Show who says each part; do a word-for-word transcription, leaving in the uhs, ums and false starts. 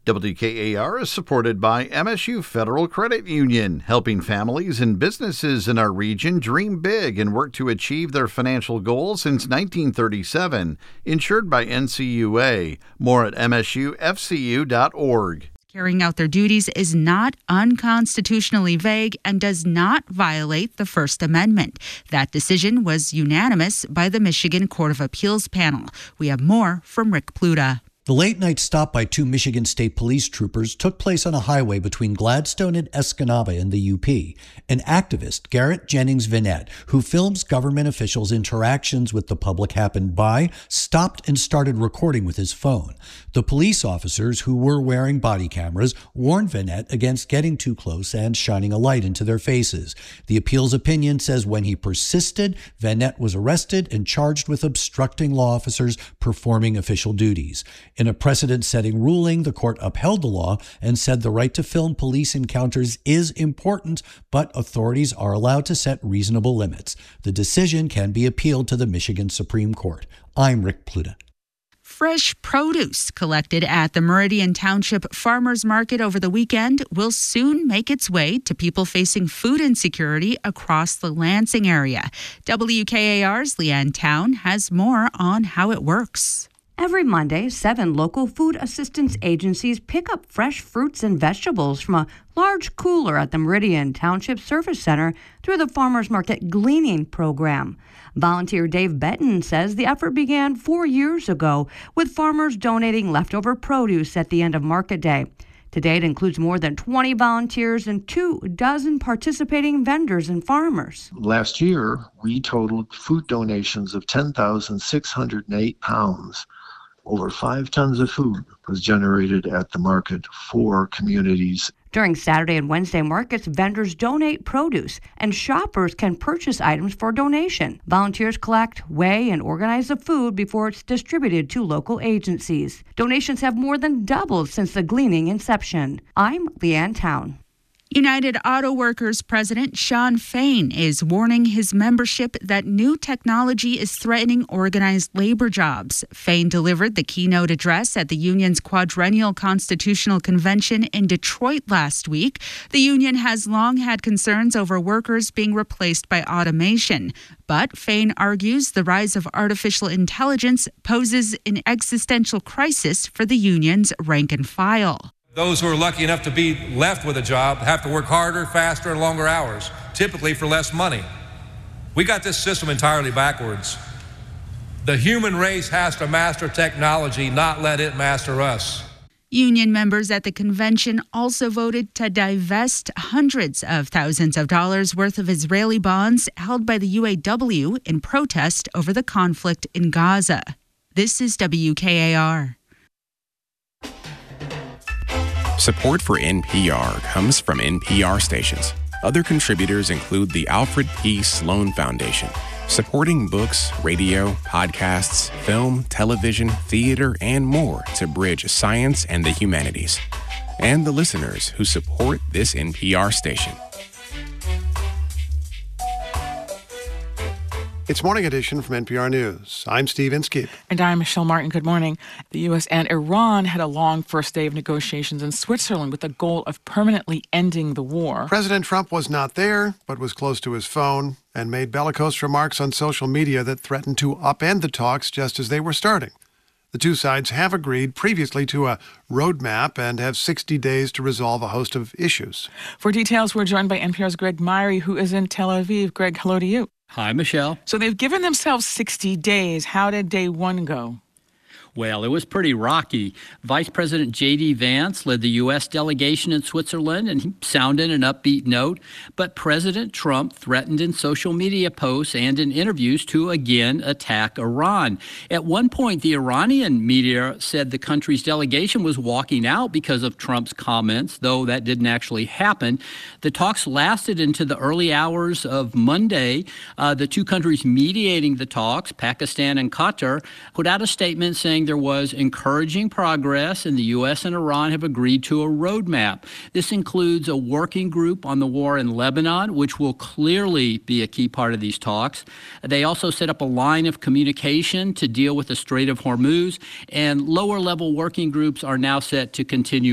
Speaker 1: W K A R is supported by M S U Federal Credit Union, helping families and businesses in our region dream big and work to achieve their financial goals since nineteen thirty-seven. Insured by N C U A. More at M S U F C U dot org.
Speaker 2: Carrying out their duties is not unconstitutionally vague and does not violate the First Amendment. That decision was unanimous by the Michigan Court of Appeals panel. We have more from Rick Pluta.
Speaker 3: The late-night stop by two Michigan State Police troopers took place on a highway between Gladstone and Escanaba in the U P. An activist, Garrett Jennings Vinette, who films government officials' interactions with the public happened by, stopped and started recording with his phone. The police officers, who were wearing body cameras, warned Vinette against getting too close and shining a light into their faces. The appeals opinion says when he persisted, Vinette was arrested and charged with obstructing law officers performing official duties. In a precedent-setting ruling, the court upheld the law and said the right to film police encounters is important, but authorities are allowed to set reasonable limits. The decision can be appealed to the Michigan Supreme Court. I'm Rick Pluta.
Speaker 2: Fresh produce collected at the Meridian Township Farmers Market over the weekend will soon make its way to people facing food insecurity across the Lansing area. W K A R's Leanne Town has more on how it works.
Speaker 4: Every Monday, seven local food assistance agencies pick up fresh fruits and vegetables from a large cooler at the Meridian Township Service Center through the Farmers Market Gleaning Program. Volunteer Dave Benton says the effort began four years ago with farmers donating leftover produce at the end of Market Day. To date, it includes more than twenty volunteers and two dozen participating vendors and farmers.
Speaker 5: Last year, we totaled food donations of ten thousand six hundred eight pounds. Over five tons of food was generated at the market for communities.
Speaker 4: During Saturday and Wednesday markets, vendors donate produce, and shoppers can purchase items for donation. Volunteers collect, weigh, and organize the food before it's distributed to local agencies. Donations have more than doubled since the gleaning inception. I'm Leanne Town.
Speaker 2: United Auto Workers President Shawn Fain is warning his membership that new technology is threatening organized labor jobs. Fain delivered the keynote address at the union's quadrennial constitutional convention in Detroit last week. The union has long had concerns over workers being replaced by automation. But Fain argues the rise of artificial intelligence poses an existential crisis for the union's rank and file.
Speaker 6: Those who are lucky enough to be left with a job have to work harder, faster, and longer hours, typically for less money. We got this system entirely backwards. The human race has to master technology, not let it master us.
Speaker 2: Union members at the convention also voted to divest hundreds of thousands of dollars worth of Israeli bonds held by the U A W in protest over the conflict in Gaza. This is W K A R.
Speaker 7: Support for N P R comes from N P R stations. Other contributors include the Alfred P. Sloan Foundation, supporting books, radio, podcasts, film, television, theater, and more to bridge science and the humanities. And the listeners who support this N P R station.
Speaker 8: It's Morning Edition from N P R News. I'm Steve Inskeep.
Speaker 9: And I'm Michelle Martin. Good morning. The U S and Iran had a long first day of negotiations in Switzerland with the goal of permanently ending the war.
Speaker 8: President Trump was not there, but was close to his phone and made bellicose remarks on social media that threatened to upend the talks just as they were starting. The two sides have agreed previously to a roadmap and have sixty days to resolve a host of issues.
Speaker 9: For details, we're joined by N P R's Greg Myrie, who is in Tel Aviv. Greg, hello to you.
Speaker 10: Hi, Michelle.
Speaker 9: So they've given themselves sixty days. How did day one go?
Speaker 10: Well, it was pretty rocky. Vice President J D. Vance led the U S delegation in Switzerland, and he sounded an upbeat note. But President Trump threatened in social media posts and in interviews to again attack Iran. At one point, the Iranian media said the country's delegation was walking out because of Trump's comments, though that didn't actually happen. The talks lasted into the early hours of Monday. Uh, the two countries mediating the talks, Pakistan and Qatar, put out a statement saying there was encouraging progress, and the U S and Iran have agreed to a roadmap. This includes a working group on the war in Lebanon, which will clearly be a key part of these talks. They also set up a line of communication to deal with the Strait of Hormuz, and lower-level working groups are now set to continue